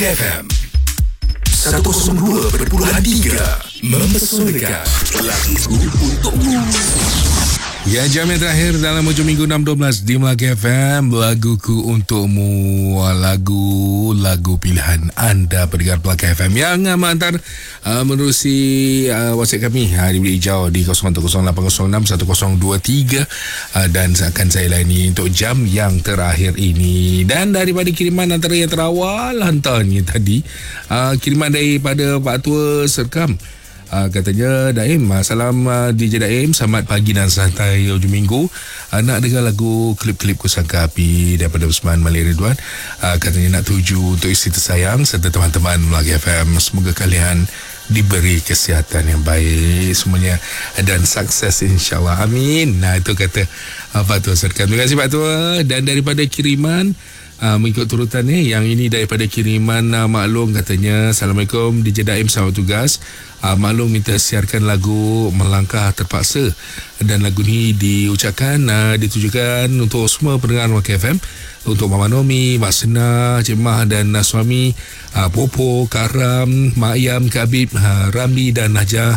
FM 102.3 mempesonakan lagu untukmu. Ya, jam yang terakhir dalam hujung minggu 6.12 di Melaka FM, laguku untukmu, lagu pilihan anda pendengar Melaka FM yang menghantar menerusi WhatsApp kami di Bilik Hijau di 0108061023 dan akan saya layani untuk jam yang terakhir ini. Dan daripada kiriman antara yang terawal hantarnya tadi, kiriman daripada Pak Tua Serkam. Katanya, Daim, salam DJ Daim, selamat pagi dan santai hujung minggu. Nak dengar lagu klip-klip Kusangka Api daripada Usman Malik Ridwan. Katanya nak tuju untuk isteri tersayang serta teman-teman Melaka FM. Semoga kalian diberi kesihatan yang baik semuanya dan sukses insyaAllah, amin. Nah, itu kata Pak Tua Serkan. Terima kasih Pak Tua. Dan daripada kiriman mengikut turutannya, yang ini daripada kiriman Maklum, katanya, Assalamualaikum DJ Daim, selamat tugas. Maklum minta siarkan lagu Melangkah Terpaksa, dan lagu ni diucapkan ditujukan untuk semua pendengar Melaka FM, untuk Mama Nomi, Mak Sena, Cik Mah dan suami, Popo, Karam, Mak Ayam, Kak Habib, Ramli dan Najah,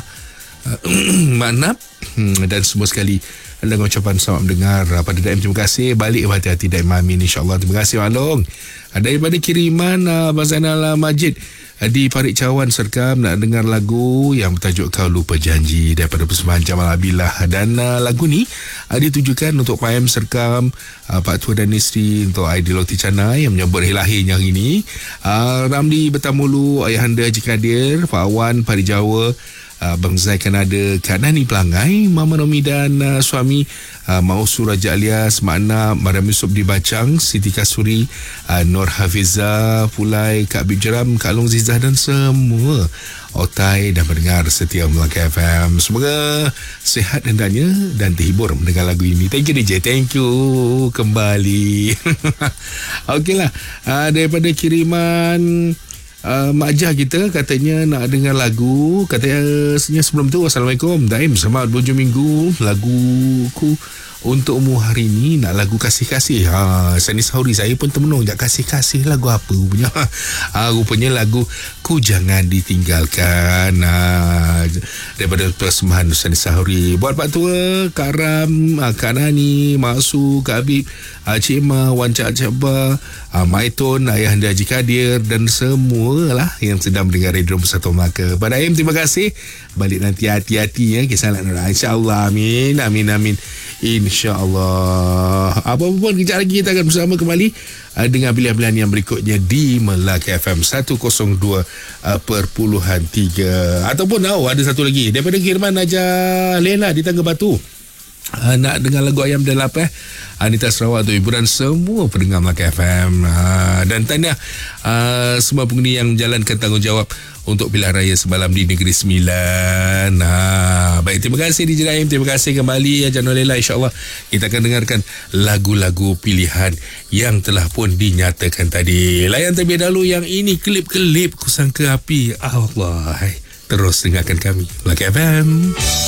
Mak Nap, dan semua sekali dengan ucapan selamat mendengar pada Daim. Terima kasih. Balik hati-hati Daim, amin insyaAllah. Terima kasih Maklong. Daripada kiriman Abang Zainal Majid di Parit Cawan Serkam, nak dengar lagu yang bertajuk Kau Lupa Janji daripada persembahan Jamal Abilah. Dan lagu ni ditujukan untuk Pak M Serkam, Pak Tua dan isteri, untuk Aidiloti Canai yang menyambut hari lahirnya hari ini, Ramli Betamulu, Ayahanda Haji Kadir, Pak Awan Parit Jawa, Bang Zai Kanada, Kak Nani Pelangai, Mama Nomi dan suami, Mak Usu Raja Alias, Mak Ana, Mariam Yusof di Bacang, Siti Kasuri, Nur Hafiza Pulai, Kak Bib Jeram, Kak Long Zizah dan semua otai dan pendengar setia Melaka FM. Semoga sihat hendaknya dan terhibur mendengar lagu ini. Thank you DJ, thank you kembali. Okeylah, daripada kiriman Mak Jah kita, katanya nak dengar lagu. Katanya sebelum tu, Assalamualaikum Daim, selamat berhujung minggu. Laguku untukmu hari ni nak lagu kasih-kasih. Sani Sauri saya pun termenung, jak kasih-kasih lagu apa punya. Rupanya lagu Ku Jangan Ditinggalkan, daripada persembahan Sani Sauri. Buat Pak Tua, Kak Ram, Kak Nani, Mak Su, Kak Habib, Cik Ma, Wan Cak Cakba, Maiton, Ayahanda Haji Kadir dan semualah yang sedang mendengar Radio Persatuan Melaka. Pada Daim, terima kasih. Balik nanti hati-hati ya, kisah insyaAllah, amin, amin, amin, InsyaAllah. Apa-apa pun, kejap lagi kita akan bersama kembali dengan pilihan-pilihan yang berikutnya di Melaka FM 102.3. Ataupun ada satu lagi daripada kiriman Najah Lela di Tangga Batu. Nak dengar lagu Ayam dan Lapeh, Anita Sarawak, untuk hiburan semua pendengar Melaka FM. Dan tahniah semua pengundi yang menjalankan tanggungjawab untuk pilihan raya semalam di Negeri Sembilan. Baik, terima kasih DJ Daim, terima kasih kembali Janul Lela. InsyaAllah kita akan dengarkan lagu-lagu pilihan yang telah pun dinyatakan tadi. Layan terlebih dahulu yang ini, klip-klip Kusangka Api. Allah, terus dengarkan kami Melaka FM.